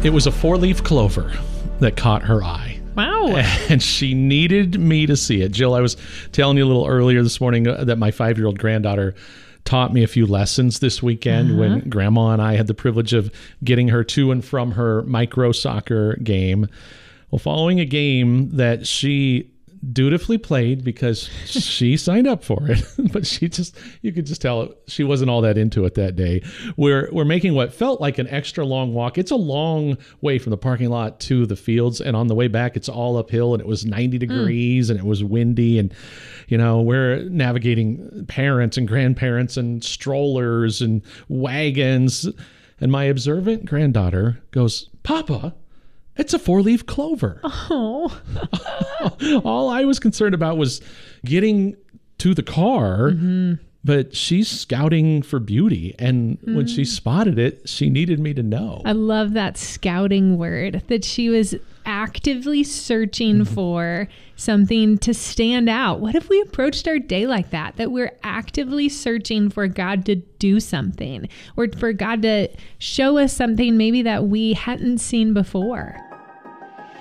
It was a 4-leaf clover that caught her eye. Wow. And she needed me to see it. Jill, I was telling you a little earlier this morning that my 5-year-old granddaughter taught me a few lessons this weekend when Grandma and I had the privilege of getting her to and from her micro soccer game. Well, following a game that she dutifully played because she signed up for it, but you could just tell she wasn't all that into it that day. We're making what felt like an extra long walk. It's a long way from the parking lot to the fields, and on the way back it's all uphill, and it was 90 degrees and it was windy, and we're navigating parents and grandparents and strollers and wagons, and my observant granddaughter goes, "Papa, it's a 4-leaf clover." Oh. All I was concerned about was getting to the car, but she's scouting for beauty. And when she spotted it, she needed me to know. I love that scouting word, that she was actively searching for something to stand out. What if we approached our day like that we're actively searching for God to do something, or for God to show us something maybe that we hadn't seen before?